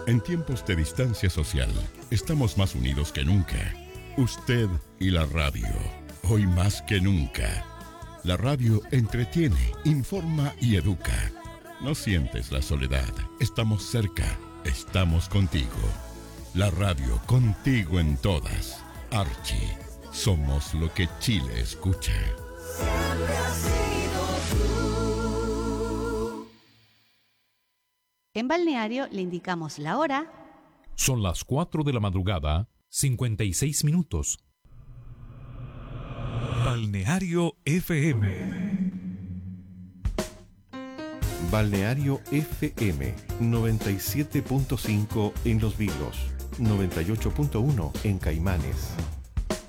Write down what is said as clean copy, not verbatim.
En tiempos de distancia social, estamos más unidos que nunca. Usted y la radio, hoy más que nunca. La radio entretiene, informa y educa. No sientes la soledad, estamos cerca, estamos contigo. La radio contigo en todas. Archie, somos lo que Chile escucha. Siempre has sido tú. En Balneario le indicamos la hora. Son las 4 de la madrugada, 56 minutos. Balneario FM. Balneario FM 97.5 en Los Vilos, 98.1 en Caimanes,